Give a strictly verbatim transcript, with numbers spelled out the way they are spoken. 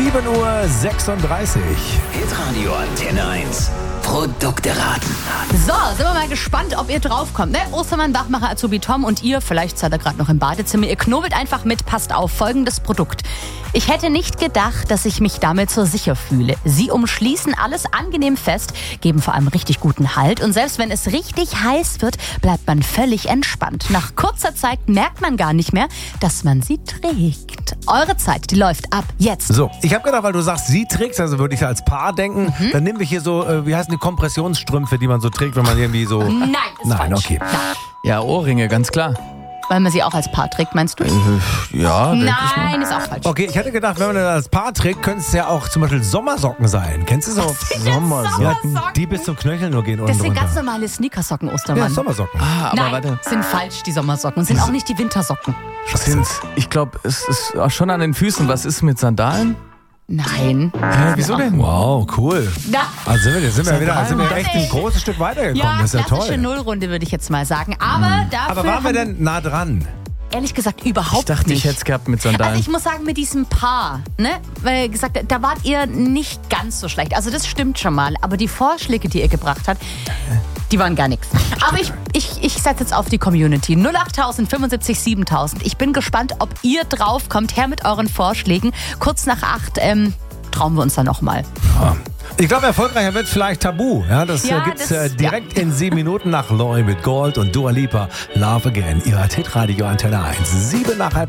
sieben Uhr sechsunddreißig. Hitradio Antenne eins. Produkte raten. So, sind wir mal gespannt, ob ihr draufkommt. Ne? Ostermann, Dachmacher, Azubi Tom und ihr, vielleicht seid ihr gerade noch im Badezimmer, ihr knobelt einfach mit, passt auf, folgendes Produkt. Ich hätte nicht gedacht, dass ich mich damit so sicher fühle. Sie umschließen alles angenehm fest, geben vor allem richtig guten Halt und selbst wenn es richtig heiß wird, bleibt man völlig entspannt. Nach kurzer Zeit merkt man gar nicht mehr, dass man sie trägt. Eure Zeit, die läuft ab jetzt. So, ich habe gedacht, weil du sagst, sie trägt, also würde ich als Paar denken, mhm. dann nehmen wir hier so, äh, wie heißen die Kompressionsstrümpfe, die man so trägt, wenn man irgendwie so... Nein, ist Nein, falsch. okay. Nein. Ja, Ohrringe, ganz klar. Weil man sie auch als Paar trägt, meinst du? Äh, ja, denke ich mal. Nein, ist auch falsch. Okay, ich hätte gedacht, wenn man das als Paar trägt, könnte es ja auch zum Beispiel Sommersocken sein. Kennst du so? Sommersocken? Ja, die bis zum Knöchel nur gehen. Das unten sind ganz runter. normale Sneakersocken, Ja, Ostermann. Sommersocken. Ah, aber Nein, warte. sind falsch, die Sommersocken. Und sind auch nicht die Wintersocken. Sind, ich glaube, es ist auch schon an den Füßen. Was ist mit Sandalen? Nein. Hä, wieso denn? Wow, cool. Na, Also sind wir, sind wir wieder sind wir echt ein Ey. großes Stück weitergekommen. ja, das ist ja klassische toll. Nullrunde, würde ich jetzt mal sagen. Aber dafür Aber waren wir haben- denn nah dran? ehrlich gesagt überhaupt Ich dachte, nicht. ich hätte es gehabt mit Also Sandalen. ich muss sagen, mit diesem Paar, ne, weil gesagt, da wart ihr nicht ganz so schlecht. Also das stimmt schon mal. Aber die Vorschläge, die ihr gebracht habt, die waren gar nichts. Aber ich, ich, ich setze jetzt auf die Community. null acht tausend fünfundsiebzig siebentausend. Ich bin gespannt, ob ihr draufkommt. Her mit euren Vorschlägen. Kurz nach acht ähm, trauen wir uns dann nochmal. Ja. Ich glaube, erfolgreicher wird vielleicht Tabu. Ja, das Ja, äh, gibt's das- äh, direkt in sieben Minuten nach Loi mit Gold und Dua Lipa. Love Again. Ihr hört Hitradio Antenne eins. Sieben nach halb